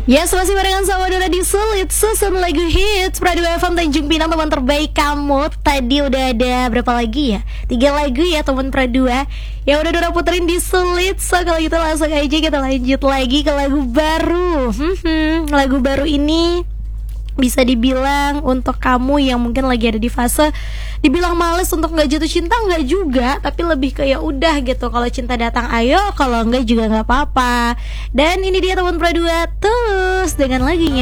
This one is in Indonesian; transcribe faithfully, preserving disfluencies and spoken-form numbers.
Yes, masih barengan sama Dora di Sulit Susun lagu hits Pradua F M Tanjung Pinang, teman terbaik kamu. Tadi udah ada berapa lagi ya? Tiga lagu ya teman Pradua yang udah Dora puterin di Sulit. So kalau gitu langsung aja kita lanjut lagi ke lagu baru. hmm, Lagu baru ini bisa dibilang untuk kamu yang mungkin lagi ada di fase dibilang males untuk gak jatuh cinta, enggak juga, tapi lebih kayak udah gitu, kalau cinta datang ayo, kalau enggak juga gak apa-apa. Dan ini dia teman Pradua Tulus dengan lagunya